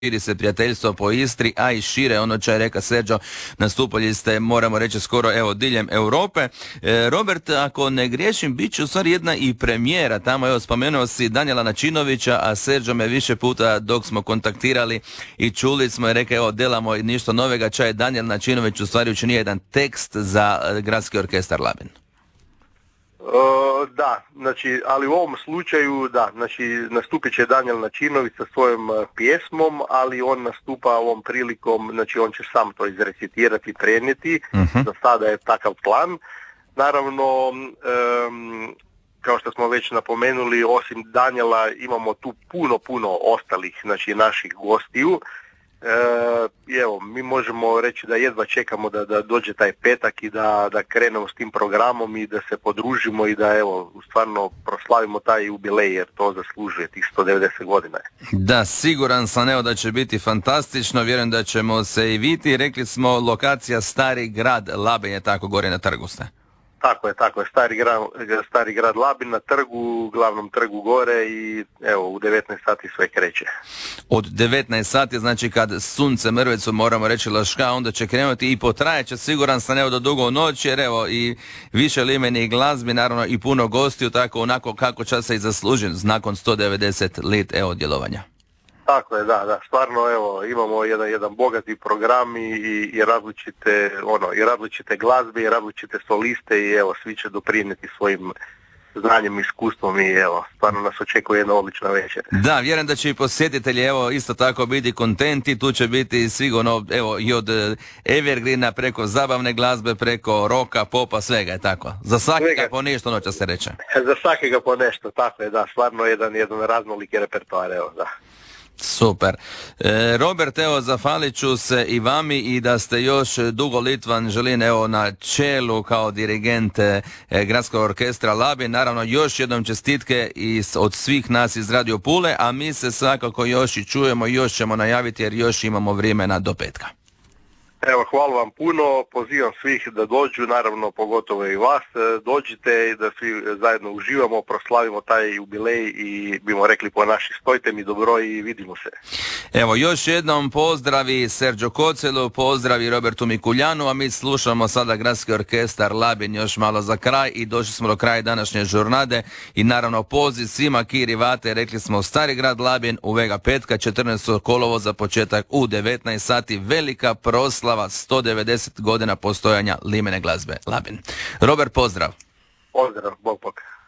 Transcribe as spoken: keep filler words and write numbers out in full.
širi se prijateljstvo po Istri, a i šire, ono čaj reka Serđo, nastupali ste, moramo reći, skoro evo diljem Europe. E, Robert, ako ne griješim, bit će u stvari jedna i premijera, tamo evo spomenuo si Danijela Načinovića, a Serđo me više puta dok smo kontaktirali i čuli smo i rekao, evo delamo ništa novega, čaj Danijel Načinović u stvari učinio jedan tekst za Gradski orkestar Labin. Uh, da, znači, ali u ovom slučaju, da, znači, nastupit će Danijel Načinović sa svojom uh, pjesmom, ali on nastupa ovom prilikom, znači on će sam to izrecitirati, prenijeti, uh-huh. Za sada je takav plan. Naravno, um, kao što smo već napomenuli, osim Danijela imamo tu puno, puno ostalih, znači, naših gostiju. E, evo, mi možemo reći da jedva čekamo da, da dođe taj petak i da, da krenemo s tim programom i da se podružimo i da evo, stvarno proslavimo taj jubilej jer to zaslužuje tih sto devedeset godina. Da, siguran sam evo da će biti fantastično, vjerujem da ćemo se i vidjeti. Rekli smo lokacija Stari grad Labin je tako gore na trgu ste. Tako je, tako je, stari grad, stari grad Labin na trgu, glavnom trgu gore i evo u devetnaest sati sve kreće. Od devetnaest sati, znači kad sunce mrvicu moramo reći laška, onda će krenuti i potrajeće, siguran sam evo do dugo noć, jer evo i više limenih glazbi, naravno i puno gostiju, tako onako kako će se i zaslužen nakon sto devedeset let evo djelovanja. Tako je, da, da, stvarno evo imamo jedan, jedan bogati program i, i različite ono i različite glazbe i različite soliste i evo svi će doprinijeti svojim znanjem, iskustvom i evo stvarno nas očekuje jedna odlična večer. Da, vjerujem da će i posjetitelji evo isto tako biti kontenti, tu će biti sigurno evo i od evergreena preko zabavne glazbe, preko roka, popa, svega je tako. Za svakega po nešto noća se reče. Za svakega po nešto, tako je, da, stvarno jedan, jedan raznoliki repertoar, evo, da. Super. E, Robert, evo, zahvalit ću se i vami i da ste još dugo Litvan želim evo na čelu kao dirigent e, Gradskog orkestra Labin. Naravno, još jednom čestitke iz, od svih nas iz Radio Pule, a mi se svakako još i čujemo, još ćemo najaviti jer još imamo vremena do petka. Evo, hvala vam puno, pozivam svih da dođu, naravno pogotovo i vas, dođite i da svi zajedno uživamo, proslavimo taj jubilej i bimo rekli po naši stojte mi dobro i vidimo se. Evo, još jednom pozdravi Serđo Kocelu, pozdravi Robertu Mikuljanu, a mi slušamo sada Gradski orkestar Labin još malo za kraj i došli smo do kraja današnje žurnade i naravno poziv svima Kiri Vate, rekli smo Stari grad Labin u Vega petka, četrnaestog kolovoza za početak u devetnaest sati, velika proslava sto devedeset godina postojanja limene glazbe Labin. Robert, pozdrav. Pozdrav, bog bog.